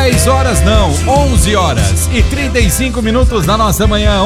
10 horas não, 11 horas e 35 minutos na nossa manhã,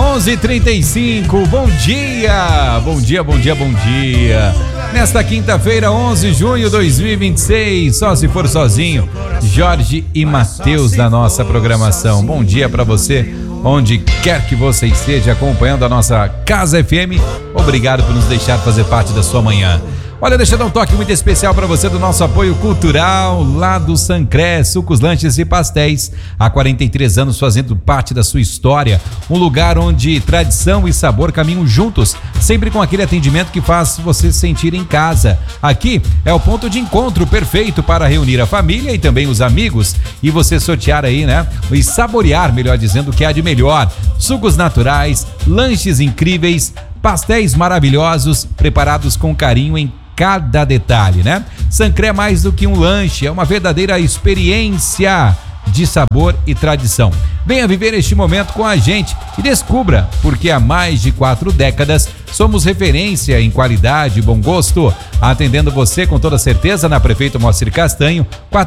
11h35. Bom dia, bom dia, bom dia, bom dia. Nesta quinta-feira, 11 de junho de 2026, só se for sozinho, Jorge e Matheus da nossa programação. Bom dia para você, onde quer que você esteja acompanhando a nossa Casa FM. Obrigado por nos deixar fazer parte da sua manhã. Olha, deixa eu dar um toque muito especial para você do nosso apoio cultural lá do Sancré, sucos, lanches e pastéis. Há 43 anos fazendo parte da sua história. Um lugar onde tradição e sabor caminham juntos, sempre com aquele atendimento que faz você se sentir em casa. Aqui é o ponto de encontro perfeito para reunir a família e também os amigos e você sortear aí, né? E saborear, melhor dizendo, o que há de melhor. Sucos naturais, lanches incríveis, pastéis maravilhosos, preparados com carinho em cada detalhe, né? Sancré é mais do que um lanche, é uma verdadeira experiência de sabor e tradição. Venha viver este momento com a gente e descubra porque há mais de 4 décadas somos referência em qualidade e bom gosto. Atendendo você com toda certeza na Prefeito Moacir Castanho,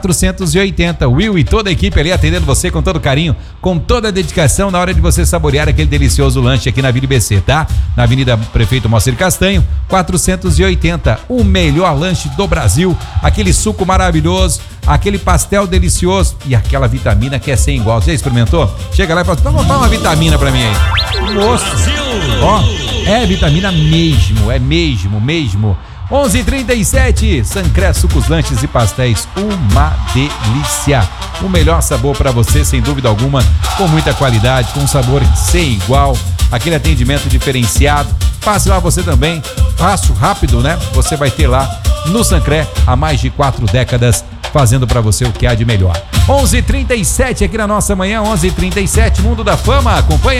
480. Will e toda a equipe ali atendendo você com todo carinho, com toda a dedicação na hora de você saborear aquele delicioso lanche aqui na Vila IBC, tá? Na Avenida Prefeito Moacir Castanho, 480. O melhor lanche do Brasil, aquele suco maravilhoso, aquele pastel delicioso e aquela vitamina que é sem igual. Você já experimentou? Chega lá e fala, vamos botar uma vitamina pra mim aí. Moço, ó, é vitamina mesmo, é mesmo. 11h37, Sancré, sucos, lanches e pastéis, uma delícia. O melhor sabor para você, sem dúvida alguma, com muita qualidade, com um sabor sem igual, aquele atendimento diferenciado. Passe lá você também, fácil, rápido, né? Você vai ter lá no Sancré há mais de 4 décadas, fazendo para você o que há de melhor. 11h37 aqui na nossa manhã, 11h37, Mundo da Fama, acompanha.